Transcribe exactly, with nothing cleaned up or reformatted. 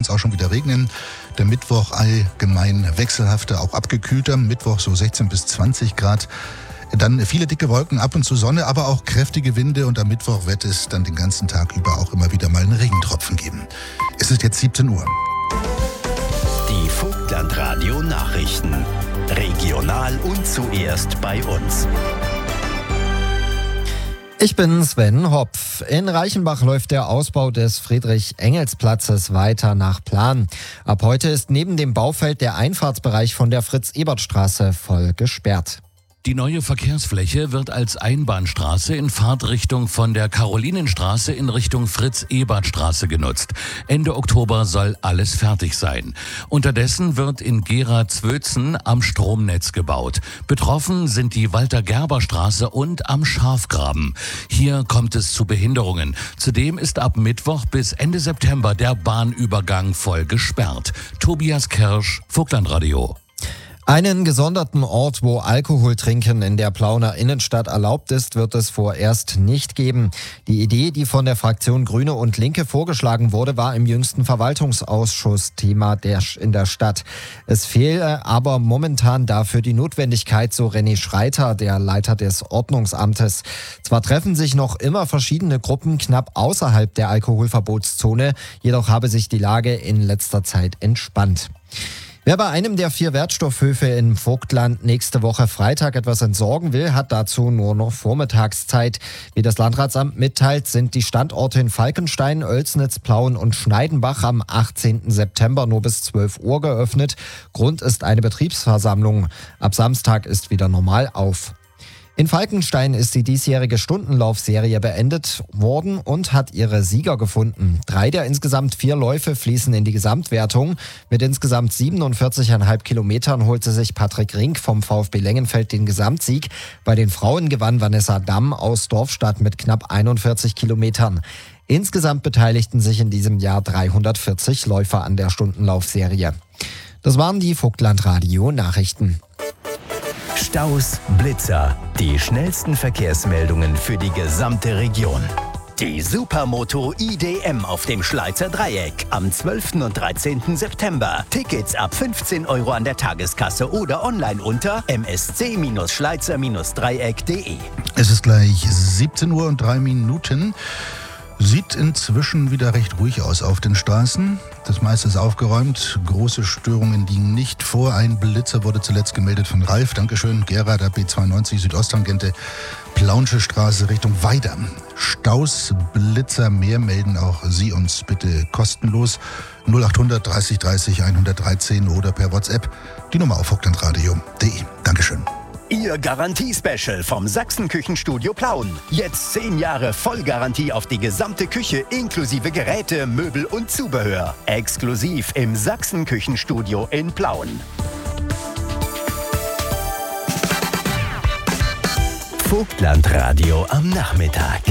es auch schon wieder regnen. Der Mittwoch allgemein wechselhafter, auch abgekühlter. Mittwoch so sechzehn bis zwanzig Grad. Dann viele dicke Wolken, ab und zu Sonne, aber auch kräftige Winde. Und am Mittwoch wird es dann den ganzen Tag über auch immer wieder mal einen Regentropfen geben. Es ist jetzt siebzehn Uhr. Die Vogtlandradio Nachrichten. Regional und zuerst bei uns. Ich bin Sven Hopf. In Reichenbach läuft der Ausbau des Friedrich-Engels-Platzes weiter nach Plan. Ab heute ist neben dem Baufeld der Einfahrtsbereich von der Fritz-Ebert-Straße voll gesperrt. Die neue Verkehrsfläche wird als Einbahnstraße in Fahrtrichtung von der Karolinenstraße in Richtung Fritz-Ebert-Straße genutzt. Ende Oktober soll alles fertig sein. Unterdessen wird in Gera-Zwötzen am Stromnetz gebaut. Betroffen sind die Walter-Gerber-Straße und am Schafgraben. Hier kommt es zu Behinderungen. Zudem ist ab Mittwoch bis Ende September der Bahnübergang voll gesperrt. Tobias Kirsch, Vogtlandradio. Einen gesonderten Ort, wo Alkoholtrinken in der Plauner Innenstadt erlaubt ist, wird es vorerst nicht geben. Die Idee, die von der Fraktion Grüne und Linke vorgeschlagen wurde, war im jüngsten Verwaltungsausschuss Thema der, in der Stadt. Es fehle aber momentan dafür die Notwendigkeit, so René Schreiter, der Leiter des Ordnungsamtes. Zwar treffen sich noch immer verschiedene Gruppen knapp außerhalb der Alkoholverbotszone, jedoch habe sich die Lage in letzter Zeit entspannt. Wer bei einem der vier Wertstoffhöfe in Vogtland nächste Woche Freitag etwas entsorgen will, hat dazu nur noch Vormittagszeit. Wie das Landratsamt mitteilt, sind die Standorte in Falkenstein, Oelsnitz, Plauen und Schneidenbach am achtzehnten September nur bis zwölf Uhr geöffnet. Grund ist eine Betriebsversammlung. Ab Samstag ist wieder normal auf. In Falkenstein ist die diesjährige Stundenlaufserie beendet worden und hat ihre Sieger gefunden. Drei der insgesamt vier Läufe fließen in die Gesamtwertung. Mit insgesamt siebenundvierzig Komma fünf Kilometern holte sich Patrick Rink vom VfB Lengenfeld den Gesamtsieg. Bei den Frauen gewann Vanessa Damm aus Dorfstadt mit knapp einundvierzig Kilometern. Insgesamt beteiligten sich in diesem Jahr dreihundertvierzig Läufer an der Stundenlaufserie. Das waren die Vogtlandradio Nachrichten. Staus, Blitzer, die schnellsten Verkehrsmeldungen für die gesamte Region. Die Supermoto I D M auf dem Schleizer Dreieck am zwölften und dreizehnten September. Tickets ab fünfzehn Euro an der Tageskasse oder online unter m s c schleizer dreieck punkt de. Es ist gleich siebzehn Uhr und drei Minuten. Sieht inzwischen wieder recht ruhig aus auf den Straßen. Das meiste ist aufgeräumt. Große Störungen liegen nicht vor. Ein Blitzer wurde zuletzt gemeldet von Ralf. Dankeschön. Gera, der B zweiundneunzig Südosttangente, Plaunsche Straße Richtung Weida. Staus, Blitzer, mehr melden auch Sie uns bitte kostenlos. null achthundert dreißig dreißig hundertdreizehn oder per WhatsApp. Die Nummer auf vogtlandradio punkt de. Dankeschön. Ihr Garantie-Special vom Sachsen-Küchenstudio Plauen. Jetzt zehn Jahre Vollgarantie auf die gesamte Küche inklusive Geräte, Möbel und Zubehör. Exklusiv im Sachsen-Küchenstudio in Plauen. Vogtlandradio am Nachmittag.